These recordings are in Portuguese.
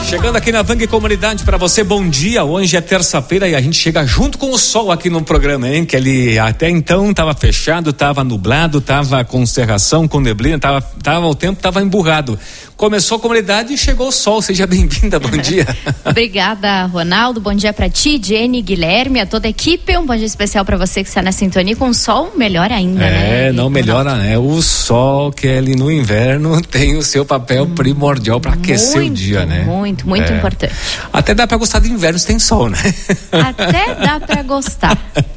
Chegando aqui na Vang Comunidade para você, bom dia. Hoje é terça-feira e a gente chega junto com o sol aqui no programa, hein? Que ele até então estava fechado, estava nublado, estava com cerração, com neblina, o tempo estava emburrado. Começou a comunidade e chegou o sol. Seja bem-vinda, bom dia. Obrigada, Ronaldo. Bom dia para ti, Jenny, Guilherme, a toda a equipe. Um bom dia especial para você que está na sintonia com o sol, melhor ainda, né? Não melhora, né? O sol, que é ali no inverno, tem o seu papel primordial para aquecer o dia, né? Muito importante. Até dá para gostar do inverno se tem sol, né? Até dá para gostar.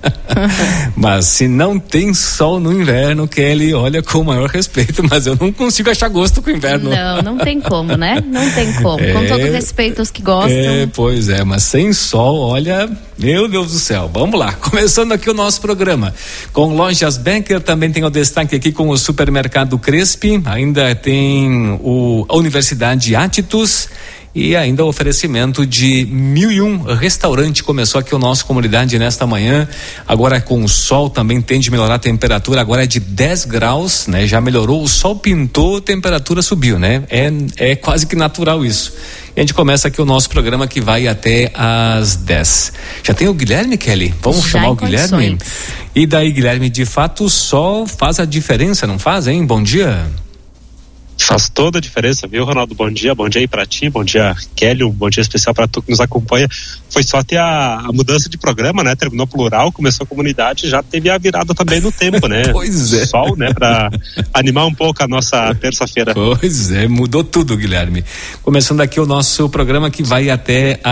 Mas se não tem sol no inverno, Kelly, olha, com o maior respeito, mas eu não consigo achar gosto com o inverno. Não tem como, né? Não tem como. Com todo respeito aos que gostam. Pois é, mas sem sol, olha, meu Deus do céu. Vamos lá, começando aqui o nosso programa. Com Lojas Becker, também tem o destaque aqui com o Supermercado Crespi, ainda tem a Universidade Atitus e ainda o oferecimento de 1001 restaurante. Começou aqui o nosso comunidade nesta manhã, agora com o sol também tende a melhorar a temperatura, agora é de 10 graus, né? Já melhorou, o sol pintou, a temperatura subiu, né? É quase que natural isso. E a gente começa aqui o nosso programa que vai até às 10. Já tem o Guilherme, Kelly? Vamos chamar o Guilherme? E daí, Guilherme, de fato o sol faz a diferença, não faz, hein? Bom dia. Faz toda a diferença, viu, Ronaldo? Bom dia aí pra ti, bom dia, Kelly, um bom dia especial pra tu que nos acompanha. Foi só ter a mudança de programa, né? Terminou plural, começou a comunidade, já teve a virada também no tempo, né? Pois é. Sol, né? Pra animar um pouco a nossa terça-feira. Pois é, mudou tudo, Guilherme. Começando aqui o nosso programa que vai até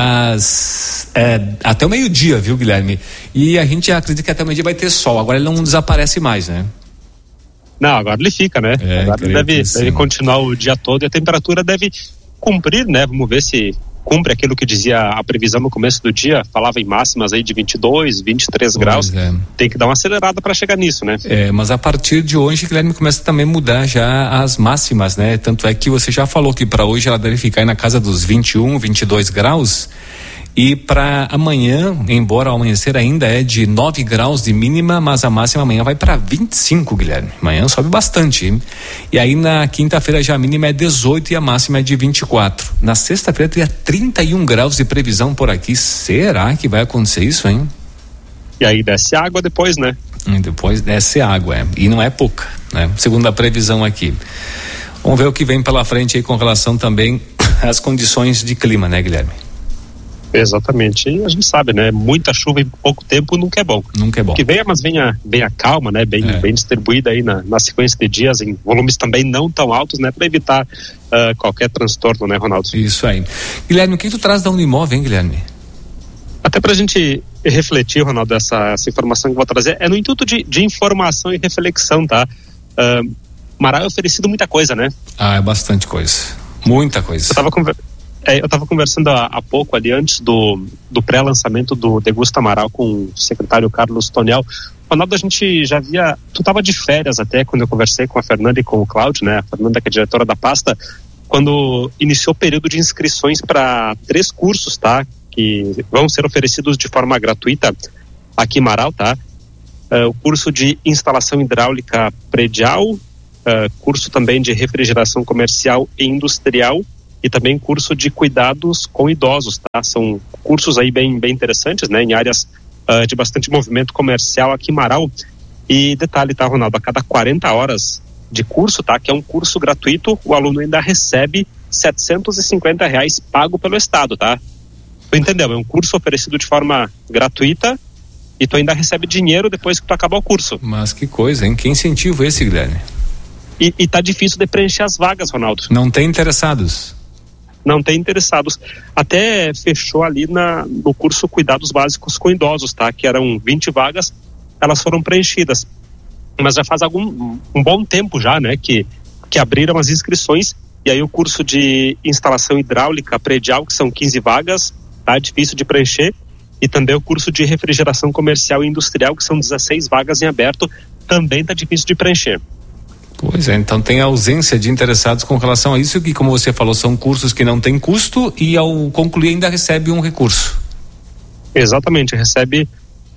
até o meio-dia, viu, Guilherme? E a gente acredita que até o meio-dia vai ter sol, agora ele não desaparece mais, né? Não, agora ele fica, né? Agora deve continuar o dia todo e a temperatura deve cumprir, né? Vamos ver se cumpre aquilo que dizia a previsão no começo do dia, falava em máximas aí de 22, 23 graus. Tem que dar uma acelerada para chegar nisso, né? Mas a partir de hoje, Guilherme, começa também a mudar já as máximas, né? Tanto é que você já falou que para hoje ela deve ficar aí na casa dos 21, 22 graus. E para amanhã, embora o amanhecer ainda é de 9 graus de mínima, mas a máxima amanhã vai para 25, Guilherme. Amanhã sobe bastante, hein? E aí na quinta-feira já a mínima é 18 e a máxima é de 24. Na sexta-feira teria 31 graus de previsão por aqui. Será que vai acontecer isso, hein? E aí desce água depois, né? E depois desce água, E não é pouca, né? Segundo a previsão aqui. Vamos ver o que vem pela frente aí com relação também às condições de clima, né, Guilherme? Exatamente, e a gente sabe, né, muita chuva em pouco tempo nunca é bom. Nunca é bom. Que venha, mas venha calma, né, bem distribuída aí na sequência de dias, em volumes também não tão altos, né, para evitar qualquer transtorno, né, Ronaldo? Isso aí. Guilherme, o que tu traz da Unimove, hein, Guilherme? Até pra gente refletir, Ronaldo, essa informação que eu vou trazer, é no intuito de informação e reflexão, tá? Marau é oferecido muita coisa, né? É bastante coisa, muita coisa. Eu estava conversando há pouco ali antes do pré-lançamento do Degusta Marau com o secretário Carlos Toniel. Ronaldo, a gente já via, tu estava de férias até quando eu conversei com a Fernanda e com o Cláudio, né? A Fernanda, que é diretora da pasta, quando iniciou o período de inscrições para 3 cursos, tá? Que vão ser oferecidos de forma gratuita aqui em Marau, tá? O curso de instalação hidráulica predial, curso também de refrigeração comercial e industrial, e também curso de cuidados com idosos, tá? São cursos aí bem interessantes, né? Em áreas de bastante movimento comercial aqui em Marau. E detalhe, tá, Ronaldo? A cada 40 horas de curso, tá? Que é um curso gratuito, o aluno ainda recebe R$750 pago pelo Estado, tá? Tu entendeu? É um curso oferecido de forma gratuita e tu ainda recebe dinheiro depois que tu acabar o curso. Mas que coisa, hein? Que incentivo esse, Guilherme? E tá difícil de preencher as vagas, Ronaldo. Não tem interessados? Não tem interessados. Até fechou ali no curso Cuidados Básicos com Idosos, tá? Que eram 20 vagas, elas foram preenchidas. Mas já faz um bom tempo já, né? Que abriram as inscrições, e aí o curso de instalação hidráulica predial, que são 15 vagas, tá? Difícil de preencher. E também o curso de refrigeração comercial e industrial, que são 16 vagas em aberto, também tá difícil de preencher. Pois é, então tem ausência de interessados com relação a isso, que, como você falou, são cursos que não têm custo e ao concluir ainda recebe um recurso. Exatamente, recebe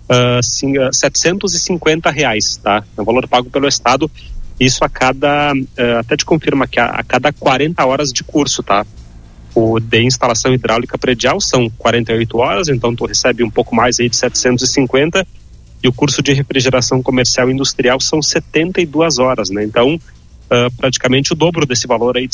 R$750, tá? É o valor pago pelo Estado, isso a cada, até te confirma que a cada 40 horas de curso, tá? O de instalação hidráulica predial são 48 horas, então tu recebe um pouco mais aí de 750, e o curso de refrigeração comercial e industrial são 72 horas, né? Então, praticamente o dobro desse valor aí de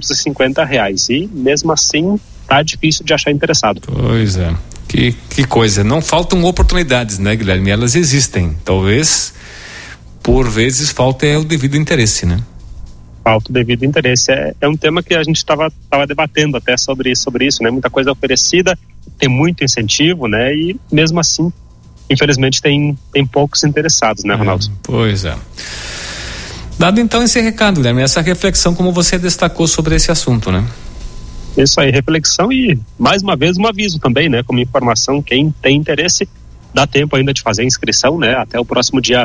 R$750. E mesmo assim, tá difícil de achar interessado. Pois é. Que coisa. Não faltam oportunidades, né, Guilherme? Elas existem. Talvez, por vezes, falta o devido interesse, né? Falta o devido interesse. É um tema que a gente estava debatendo até sobre isso, né? Muita coisa oferecida, tem muito incentivo, né? E mesmo assim, infelizmente, tem poucos interessados, né, Ronaldo? Pois é. Dado então esse recado, Guilherme, essa reflexão, como você destacou sobre esse assunto, né? Isso aí, reflexão e, mais uma vez, um aviso também, né? Como informação, quem tem interesse, dá tempo ainda de fazer a inscrição, né? Até o próximo dia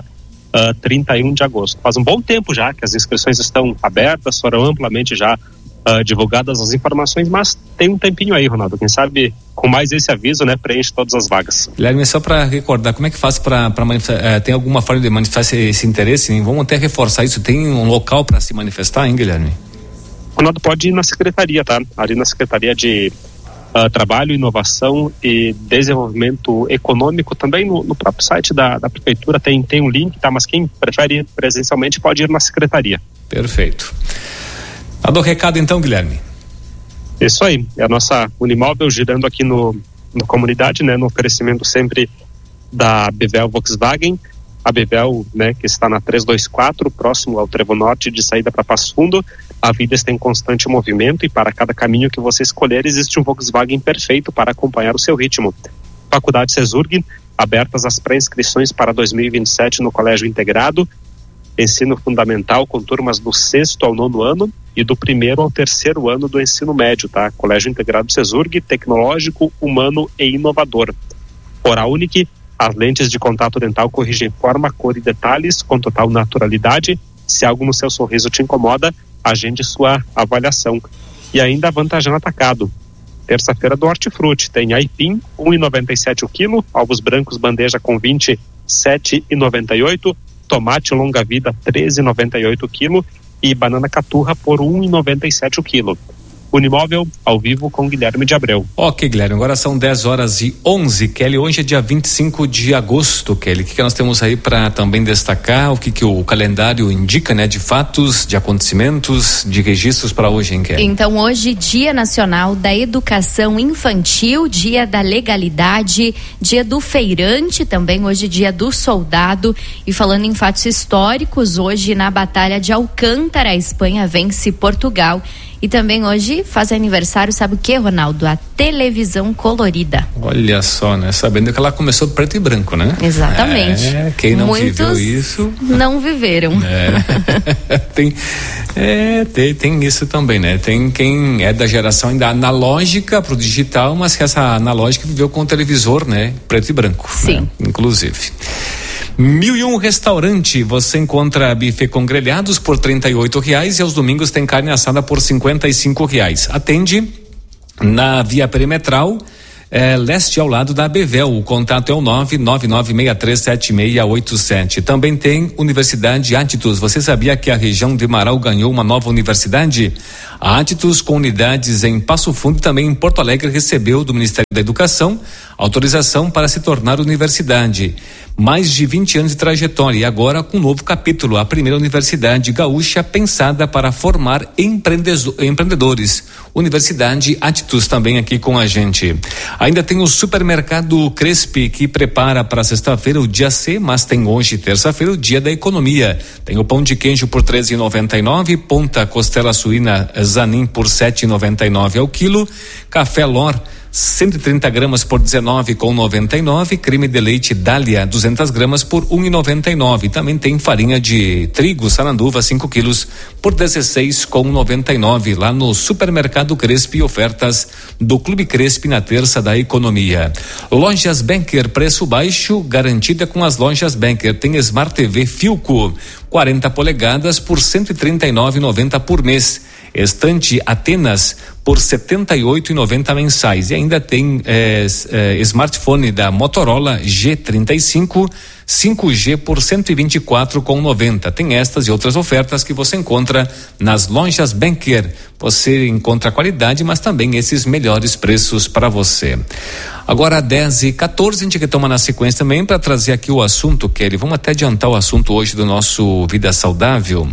31 de agosto. Faz um bom tempo já que as inscrições estão abertas, foram amplamente já divulgadas as informações, mas tem um tempinho aí, Ronaldo. Quem sabe, com mais esse aviso, né, preenche todas as vagas. Guilherme, só para recordar, como é que faz para manifestar? Tem alguma forma de manifestar esse interesse? Hein? Vamos até reforçar isso. Tem um local para se manifestar, hein, Guilherme? Ronaldo, pode ir na secretaria, tá? Ali na Secretaria de Trabalho, Inovação e Desenvolvimento Econômico, também no próprio site da Prefeitura tem um link, tá? Mas quem prefere ir presencialmente pode ir na secretaria. Perfeito. Dado o recado então, Guilherme. Isso aí, é a nossa Unimóvel girando aqui na comunidade, né? No oferecimento sempre da Bevel Volkswagen, a Bevel, né, que está na 324, próximo ao Trevo Norte, de saída para Passo Fundo. A vida está em constante movimento e para cada caminho que você escolher existe um Volkswagen perfeito para acompanhar o seu ritmo. Faculdade CESURG, abertas as pré-inscrições para 2027 no Colégio Integrado, ensino fundamental com turmas do 6º ao 9º ano e do 1º ao 3º ano do ensino médio, tá? Colégio Integrado CESURG, tecnológico, humano e inovador. Oral Unique, as lentes de contato dental corrigem forma, cor e detalhes com total naturalidade. Se algo no seu sorriso te incomoda, agende sua avaliação. E ainda a Vantagem Atacado. Terça-feira do Hortifruti, tem aipim, R$1,97 o quilo, ovos brancos bandeja com 20, R$7,98, tomate longa vida, R$13,98 o quilo, e banana caturra por R$1,97 o quilo. Unimóvel, ao vivo com Guilherme de Abreu. Ok, Guilherme, agora são 10h11, Kelly, hoje é dia 25 de agosto, Kelly, o que nós temos aí para também destacar, o que o calendário indica, né, de fatos, de acontecimentos, de registros para hoje, hein, Kelly? Então, hoje, Dia Nacional da Educação Infantil, Dia da Legalidade, Dia do Feirante, também hoje Dia do Soldado. E falando em fatos históricos, hoje na Batalha de Alcântara, a Espanha vence Portugal. E também hoje faz aniversário, sabe o que, Ronaldo? A televisão colorida. Olha só, né? Sabendo que ela começou preto e branco, né? Exatamente. Quem não Muitos viveu isso... não viveram. Tem isso também, né? Tem quem é da geração ainda analógica pro digital, mas que essa analógica viveu com o televisor, né? Preto e branco. Sim. Né? Inclusive. 1001 Restaurante, você encontra buffet com grelhados por R$38 e aos domingos tem carne assada por R$55. Atende na Via Perimetral, leste ao lado da Bevel. O contato é o 999637687. Também tem Universidade Atitus. Você sabia que a região de Marau ganhou uma nova universidade? A Atitus, com unidades em Passo Fundo e também em Porto Alegre, recebeu do Ministério da Educação autorização para se tornar universidade. Mais de 20 anos de trajetória e agora com um novo capítulo, a primeira universidade gaúcha pensada para formar empreendedores. Universidade Atitus também aqui com a gente. Ainda tem o Supermercado Crespi, que prepara para sexta-feira o dia C, mas tem hoje, terça-feira, o dia da economia. Tem o pão de queijo por R$13,99, ponta costela suína Zanin por R$7,99 ao quilo, café Lor 130 gramas por R$19,99, creme de leite Dália 200 gramas por R$1,99. Também tem farinha de trigo Saranduva 5 quilos por R$16,99 lá no Supermercado Crespi, ofertas do Clube Crespi na terça da economia. Lojas Banker, preço baixo garantida com as lojas Banker. Tem Smart TV Filco 40 polegadas por R$139,90 por mês. Estante Atenas por R$78,90 mensais. E ainda tem smartphone da Motorola G35 5G por R$ 124,90. Tem estas e outras ofertas que você encontra nas lojas Banker. Você encontra qualidade, mas também esses melhores preços para você. Agora 10h14, a gente retoma na sequência também para trazer aqui o assunto, Kelly. Vamos até adiantar o assunto hoje do nosso Vida Saudável.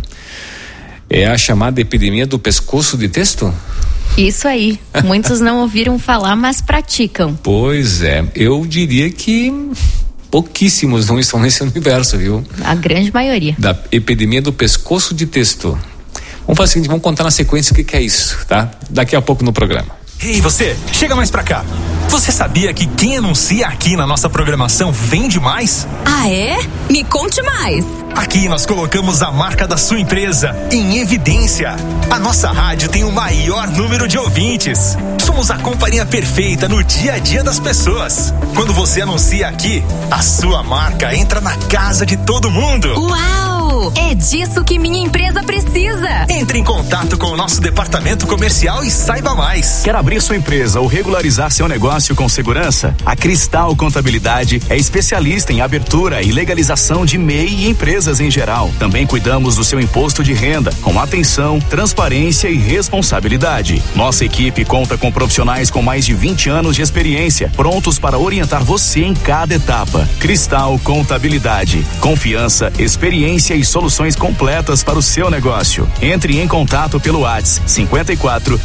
É a chamada epidemia do pescoço de texto? Isso aí. Muitos não ouviram falar, mas praticam. Pois é. Eu diria que pouquíssimos não estão nesse universo, viu? A grande maioria. Da epidemia do pescoço de texto. Vamos fazer o seguinte, vamos contar na sequência o que é isso, tá? Daqui a pouco no programa. Ei, você, chega mais pra cá. Você sabia que quem anuncia aqui na nossa programação vende mais? Ah, é? Me conte mais. Aqui nós colocamos a marca da sua empresa em evidência. A nossa rádio tem o maior número de ouvintes. Somos a companhia perfeita no dia a dia das pessoas. Quando você anuncia aqui, a sua marca entra na casa de todo mundo. Uau! É disso que minha empresa precisa. Entre em contato com o nosso departamento comercial e saiba mais. Quer abrir sua empresa ou regularizar seu negócio com segurança? A Cristal Contabilidade é especialista em abertura e legalização de MEI e empresas em geral. Também cuidamos do seu imposto de renda, com atenção, transparência e responsabilidade. Nossa equipe conta com profissionais com mais de 20 anos de experiência, prontos para orientar você em cada etapa. Cristal Contabilidade. Confiança, experiência e soluções completas para o seu negócio. Entre em contato pelo WhatsApp 54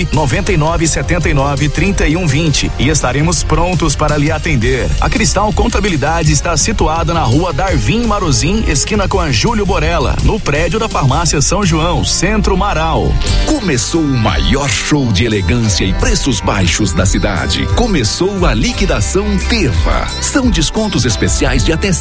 999 79 31 20 e estaremos prontos para lhe atender. A Cristal Contabilidade está situada na rua Darvin Marozin, esquina com a Júlio Borella, no prédio da Farmácia São João, Centro Marau. Começou o maior show de elegância e preços baixos da cidade. Começou a liquidação Teva. São descontos especiais de até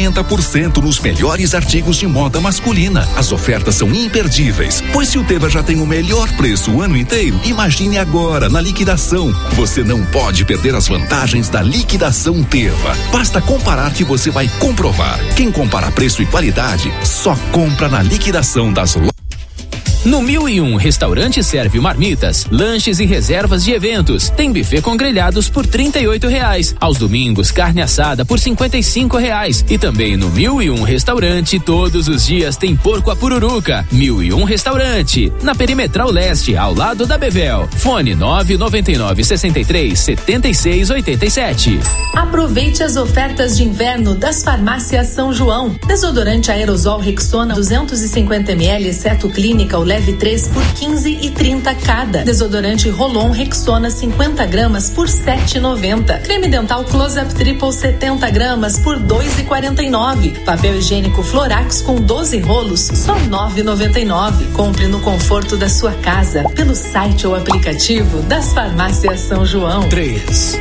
50% nos melhores artigos de moda masculina. As ofertas são imperdíveis, pois se o Teva já tem o melhor preço o ano inteiro, imagine agora na liquidação. Você não pode perder as vantagens da liquidação Teva. Basta comparar que você vai comprovar. Quem compara preço e qualidade só compra na liquidação das lojas. No 1001 Restaurante serve marmitas, lanches e reservas de eventos. Tem buffet com grelhados por R$38. Aos domingos, carne assada por R$55. E também no 1001 Restaurante, todos os dias tem porco à pururuca. 1001 Restaurante, na Perimetral Leste, ao lado da Bevel. Fone 999 63 76 87. Aproveite as ofertas de inverno das farmácias São João. Desodorante aerosol Rexona 250 ml, exceto clínica, o leve 3 por 15,30 cada. Desodorante Rolon Rexona 50 gramas por 7,90. Creme dental Close-Up Triple 70 gramas por 2,49. Papel higiênico Florax com 12 rolos só 9,99. Compre no conforto da sua casa pelo site ou aplicativo das farmácias São João. 3,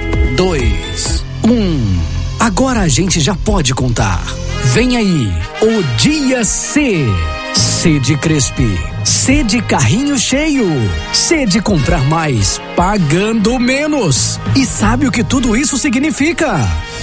2, 1. Agora a gente já pode contar. Vem aí o Dia C. C de Crespi, C de carrinho cheio, C de comprar mais, pagando menos. E sabe o que tudo isso significa?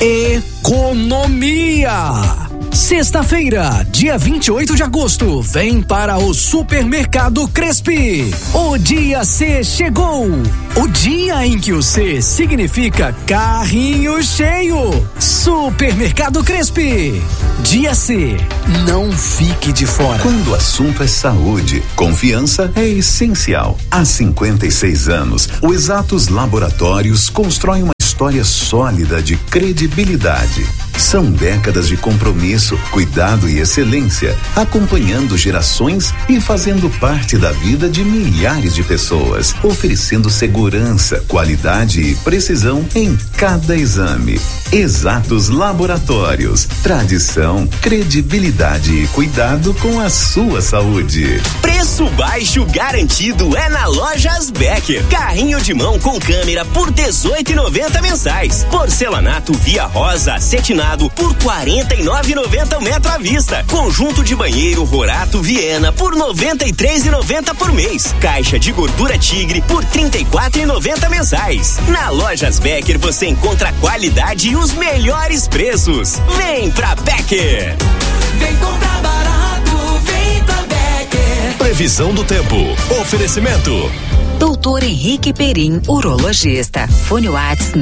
Economia! Sexta-feira, dia 28 de agosto, vem para o Supermercado Crespi. O Dia C chegou. O dia em que o C significa carrinho cheio. Supermercado Crespi. Dia C, não fique de fora. Quando o assunto é saúde, confiança é essencial. Há 56 anos, o Exatos Laboratórios constrói uma história sólida de credibilidade. São décadas de compromisso, cuidado e excelência, acompanhando gerações e fazendo parte da vida de milhares de pessoas, oferecendo segurança, qualidade e precisão em cada exame. Exatos Laboratórios, tradição, credibilidade e cuidado com a sua saúde. Preço baixo garantido é na Lojas Becker. Carrinho de mão com câmera por R$18,90 mensais. Porcelanato Via Rosa acetinado por R$49,90 metro à vista. Conjunto de banheiro Rorato Viena por R$93,90 por mês. Caixa de gordura Tigre por R$34,90 mensais. Na Lojas Becker você encontra qualidade e os melhores preços. Vem pra Becker. Vem comprar barato, vem pra Becker. Previsão do tempo. Oferecimento Doutor Henrique Perim, urologista. Fone WhatsApp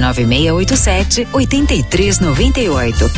99687-8398.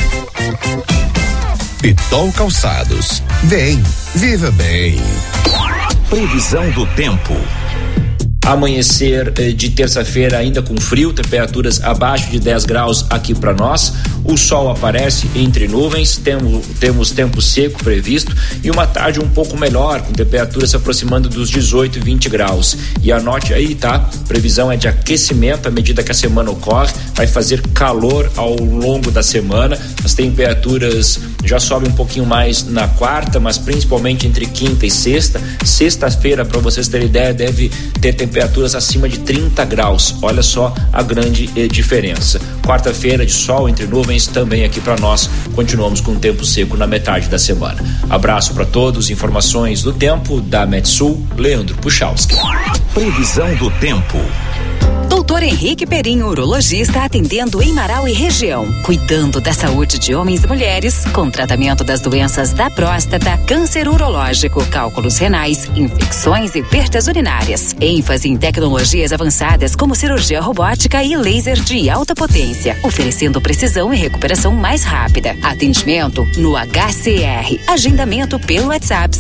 Pitol Calçados. Vem, viva bem. Previsão do tempo. Amanhecer de terça-feira ainda com frio, temperaturas abaixo de 10 graus aqui para nós. O sol aparece entre nuvens, temos tempo seco previsto e uma tarde um pouco melhor, com temperaturas se aproximando dos 18 e 20 graus. E anote aí, tá? Previsão é de aquecimento à medida que a semana ocorre, vai fazer calor ao longo da semana. As temperaturas já sobem um pouquinho mais na quarta, mas principalmente entre quinta e sexta. Sexta-feira, para vocês terem ideia, deve ter temperaturas acima de 30 graus. Olha só a grande diferença. Quarta-feira de sol entre nuvens também aqui para nós. Continuamos com tempo seco na metade da semana. Abraço para todos. Informações do tempo da Metsul, Leandro Puchalski. Previsão do tempo. Doutor Henrique Perim, urologista, atendendo em Marau e região, cuidando da saúde de homens e mulheres, com tratamento das doenças da próstata, câncer urológico, cálculos renais, infecções e perdas urinárias. ênfase em tecnologias avançadas como cirurgia robótica e laser de alta potência, oferecendo precisão e recuperação mais rápida. Atendimento no HCR. Agendamento pelo WhatsApp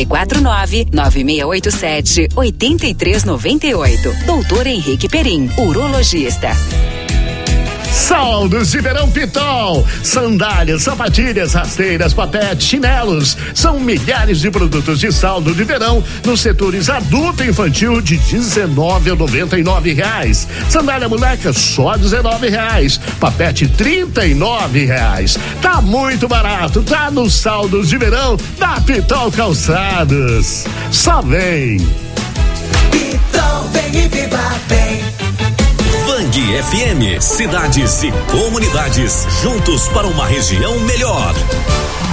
549-9687-8398. Doutor Henrique Perim, urologista. Saldos de verão Pitol, sandálias, sapatilhas, rasteiras, papete, chinelos, são milhares de produtos de saldo de verão nos setores adulto e infantil de R$19 a R$99. Sandália moleca só R$19, papete R$39. Tá muito barato, tá nos saldos de verão da Pitol Calçados. Só vem. Pitol, vem e viva bem. Vang FM, cidades e comunidades juntos para uma região melhor.